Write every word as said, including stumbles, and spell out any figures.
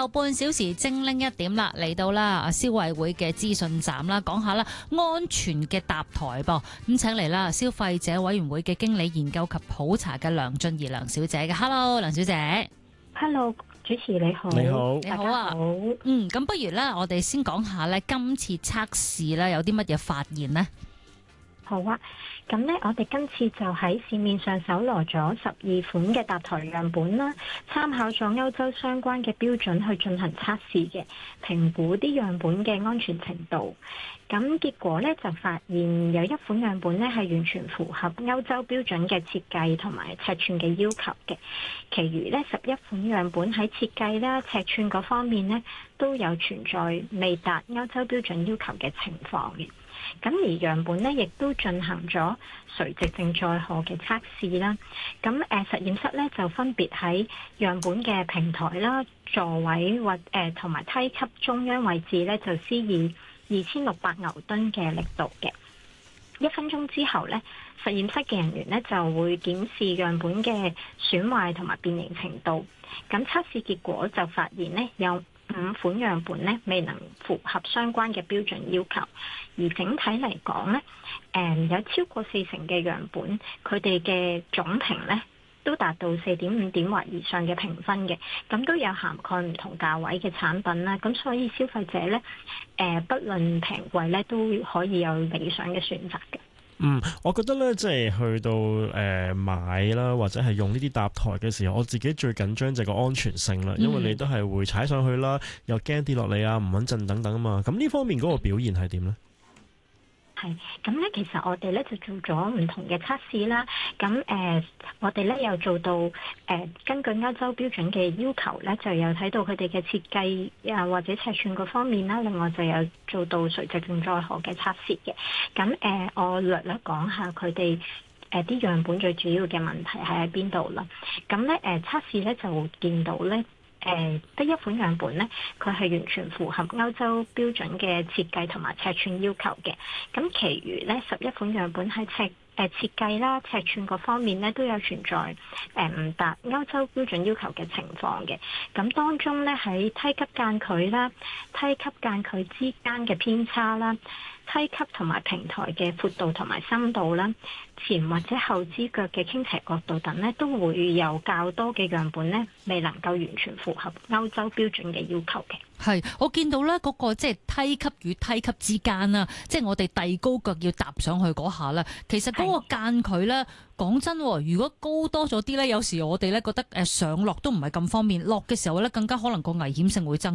後半小時精靈一點啦，嚟到啦消委會嘅資訊站啦，講下啦安全嘅搭台噃。咁請嚟啦消費者委員會嘅經理研究及普查嘅梁俊儀梁小姐嘅。 Hello 梁小姐。 Hello 主持你好。 你好。 你好啊。嗯，咁不如咧我哋先講下咧今次測試咧有啲乜嘢發現呢？ 好啊，咁呢，我哋今次就喺市面上搜羅咗十二款嘅搭台樣本啦，參考咗歐洲相關嘅標準去進行測試嘅，評估啲樣本嘅安全程度。咁結果呢，就發現有一款樣本呢係完全符合歐洲標準嘅設計同埋尺寸嘅要求嘅，其餘呢十一款樣本喺設計啦、尺寸嗰方面呢，都有存在未達歐洲標準要求嘅情況嘅。咁而樣本呢，亦都進行咗垂直正載荷嘅測試啦。咁誒、呃、實驗室呢，就分別喺樣本嘅平台啦、座位或誒同埋梯級中央位置呢，就施以二千六百牛頓嘅力度嘅。一分鐘之後呢，實驗室嘅人員呢，就會檢視樣本嘅損壞同埋變形程度。咁測試結果就發現呢，有五款樣本呢未能符合相關嘅標準要求，而整體嚟講呢，誒有超過四成嘅樣本，佢哋嘅總評呢都達到四點五點或以上嘅評分嘅，咁都有涵蓋唔同價位嘅產品啦，咁所以消費者呢，誒不論平貴呢都可以有理想嘅選擇嘅。 嗯，我覺得咧，即係去到誒、呃、買啦，或者係用呢啲搭台嘅時候，我自己最緊張就係個安全性啦，因為你都係會踩上去啦，又驚跌落嚟啊，唔穩陣等等啊嘛。咁呢方面嗰個表現係點呢？ 係咁咧，其實我哋咧就做咗唔同嘅測試啦。咁誒、呃，我哋咧又做到誒、呃，根據歐洲標準嘅要求咧，就有睇到佢哋嘅設計啊或者尺寸嗰方面啦。另外就有做到垂直正載荷嘅測試嘅。咁誒、呃，我略略講下佢哋誒啲樣本最主要嘅問題係喺邊度啦。咁咧誒測試咧就見到咧。誒得一款樣本呢，佢係完全符合歐洲標準嘅設計同埋尺寸要求嘅。咁，其餘呢十一款樣本喺尺誒設計啦、尺寸各方面呢，都有存在誒唔達歐洲標準要求嘅情況嘅。咁當中呢，喺梯級間距啦、梯級間距之間嘅偏差啦、梯級同埋平台嘅闊度同埋深度啦、前或者後支腳嘅傾斜角度等呢，都會有較多嘅樣本呢，未能夠完全符合歐洲標準嘅要求嘅。 係，我見到咧嗰個即係梯級與梯級之間啦，即係我哋遞高腳要踏上去嗰下咧，其實嗰個間距咧，講真，如果高多咗啲咧，有時我哋咧覺得誒上落都唔係咁方便，落嘅時候咧更加可能個危險性會增。